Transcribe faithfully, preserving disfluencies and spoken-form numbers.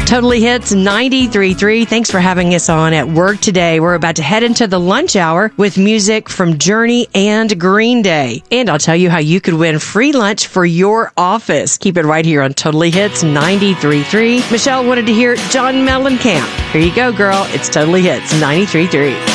Totally Hits ninety-three point three. Thanks for having us on at work today. We're about to head into the lunch hour with music from Journey and Green Day. And I'll tell you how you could win free lunch for your office. Keep it right here on Totally Hits ninety-three point three. Michelle wanted to hear John Mellencamp. Here you go, girl. It's Totally Hits ninety-three point three.